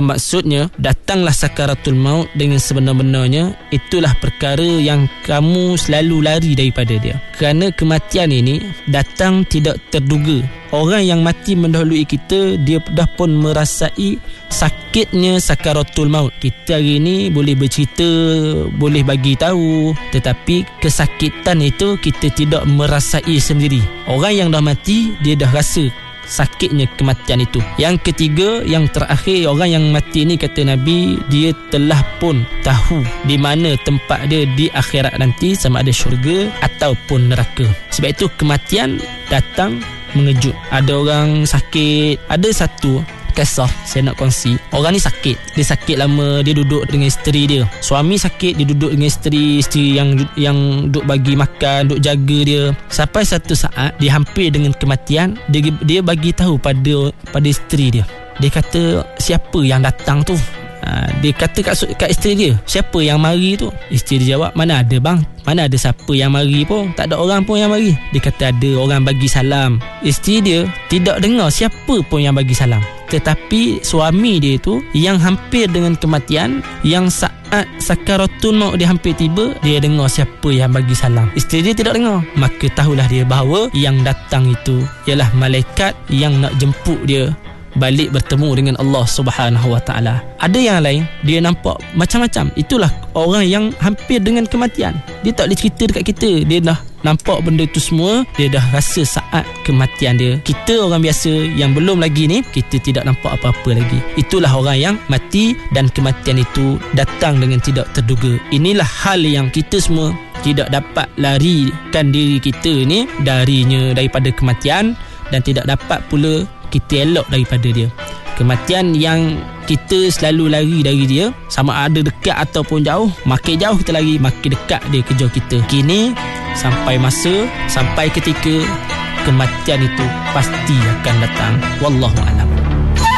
Maksudnya, datanglah sakaratul maut dengan sebenar-benarnya. Itulah perkara yang kamu selalu lari daripada dia. Kerana kematian ini datang tidak terduga. Orang yang mati mendahului kita, dia dah pun merasai sakitnya sakaratul maut. Kita hari ini boleh bercerita, boleh bagi tahu, tetapi kesakitan itu kita tidak merasai sendiri. Orang yang dah mati, dia dah rasa sakitnya kematian itu. Yang ketiga, yang terakhir, orang yang mati ni kata Nabi, dia telah pun tahu di mana tempat dia di akhirat nanti, sama ada syurga ataupun neraka. Sebab itu kematian datang mengejut. Ada orang sakit. Ada satu kisah saya nak kongsi. Orang ni sakit. Dia sakit lama. Dia duduk dengan isteri dia. Suami sakit, dia duduk dengan isteri yang duk bagi makan, duk jaga dia. Sampai satu saat dia hampir dengan kematian. Dia bagi tahu pada isteri dia. Dia kata, siapa yang datang tu? Dia kata kat isteri dia, siapa yang mari tu? Isteri dia jawab, mana ada bang, mana ada siapa yang mari pun, tak ada orang pun yang mari. Dia kata ada orang bagi salam. Isteri dia tidak dengar siapa pun yang bagi salam. Tetapi suami dia tu yang hampir dengan kematian, yang saat sakaratul maut dia hampir tiba, dia dengar siapa yang bagi salam. Isteri dia tidak dengar. Maka tahulah dia bahawa yang datang itu ialah malaikat yang nak jemput dia balik bertemu dengan Allah Subhanahu Wa Taala. Ada yang lain, dia nampak macam-macam. Itulah orang yang hampir dengan kematian. Dia tak boleh cerita dekat kita. Dia dah nampak benda tu semua. Dia dah rasa saat kematian dia. Kita orang biasa yang belum lagi ni, kita tidak nampak apa-apa lagi. Itulah orang yang mati dan kematian itu datang dengan tidak terduga. Inilah hal yang kita semua tidak dapat larikan diri kita ni daripada kematian, dan tidak dapat pula kita elok daripada dia. Kematian yang kita selalu lari dari dia, sama ada dekat ataupun jauh. Makin jauh kita lari, makin dekat dia kejar kita. Kini sampai masa, sampai ketika kematian itu pasti akan datang. Wallahu a'lam.